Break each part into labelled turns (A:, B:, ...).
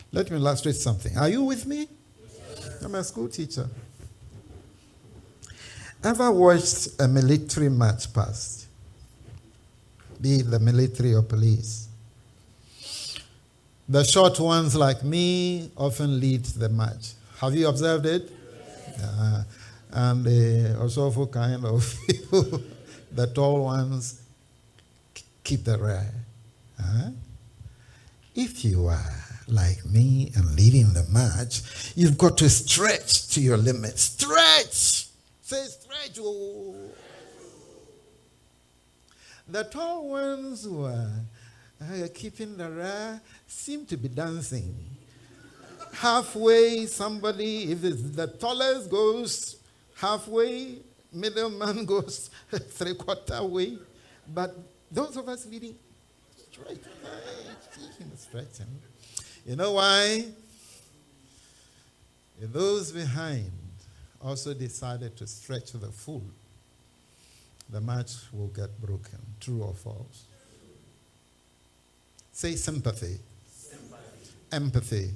A: Let me illustrate something. Are you with me? I'm a school teacher. Ever watched a military march past? Be it the military or police. The short ones like me often lead the march. Have you observed it? And the also kind of people, the tall ones, keep the rear. If you are like me and leading the march, you've got to stretch to your limit. Stretch! Say stretch. Oh. The tall ones who are keeping the rear seem to be dancing. Halfway, somebody, if it's the tallest goes halfway, middleman goes three-quarter way. But those of us leading straight, stretching. You know why? Those behind also decided to stretch to the full. The march will get broken. True or false? Say sympathy. Empathy.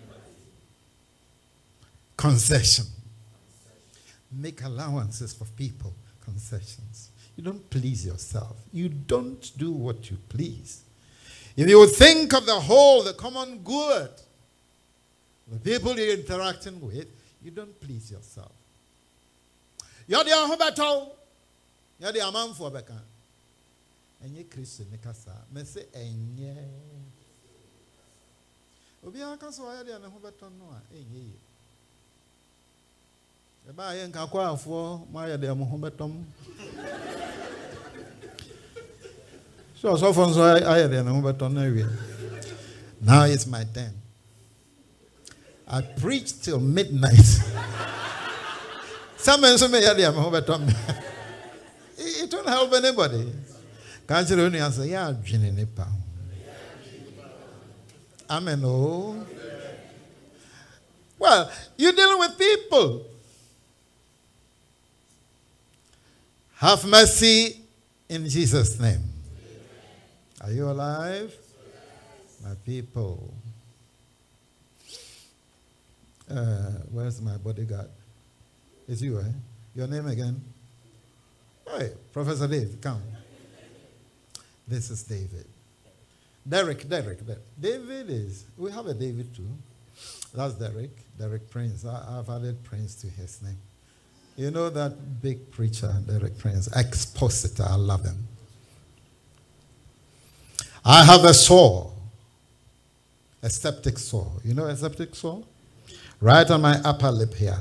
A: Concession. Make allowances for people. Concessions. You don't please yourself. You don't do what you please. If you think of the whole, the common good, the people you're interacting with, you don't please yourself. You're the Ahobato. You're the Amam for Beka. And you Christian Nikasa. Me say, Enye. Obiaka so I am Ahobato Noa. Enye. Eba yen kakwa for Maya de Ahobatom. So far, I had an Ahobaton area. Now it's my turn. I preached till midnight. Someone may have the Ahobaton. It won't help anybody. Can't you only answer, yeah, Jenny Nipa. Amen. Oh. Well, you're dealing with people. Have mercy in Jesus' name. Are you alive? My people. Where's my bodyguard? It's you, eh? Your name again? Hey, Professor Dave, come. This is David. Derek. David is, we have a David too. That's Derek Prince. I've added Prince to his name. You know that big preacher, Derek Prince, expositor, I love him. I have a sore, a septic sore. You know a septic sore? Right on my upper lip here.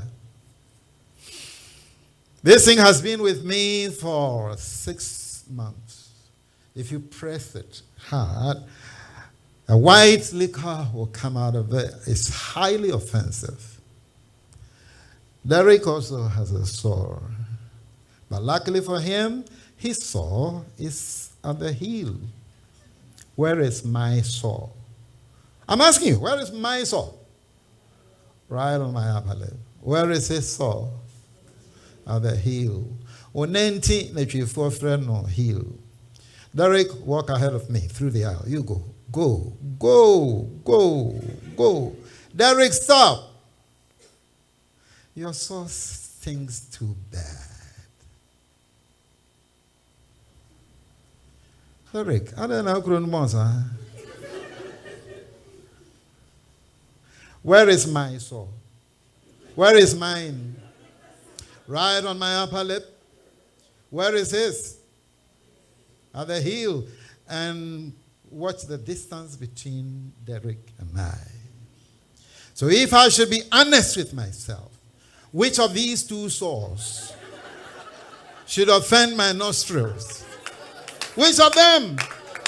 A: This thing has been with me for 6 months. If you press it hard, a white liquor will come out of it. It's highly offensive. Derek also has a sore. But luckily for him, his sore is at the heel. Where is my sore? I'm asking you, where is my sore? Right on my upper lip. Where is his sore? At the heel. Onenti nechifor friend no heel. Derek, walk ahead of me through the aisle. You go. Go. Derek, stop. Your sore stings too bad. Derek, I don't know. Where is my sore? Where is mine? Right on my upper lip. Where is his? At the heel. And watch the distance between Derek and I. So if I should be honest with myself, which of these two sores should offend my nostrils? Which of them?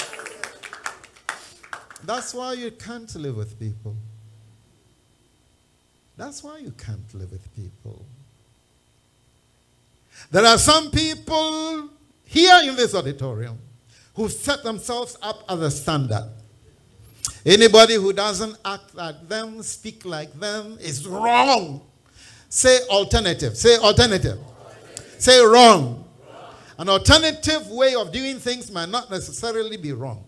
A: That's why you can't live with people. That's why you can't live with people. There are some people here in this auditorium who set themselves up as a standard. Anybody who doesn't act like them, speak like them, is wrong. Say alternative. Say alternative. Say wrong. An alternative way of doing things might not necessarily be wrong.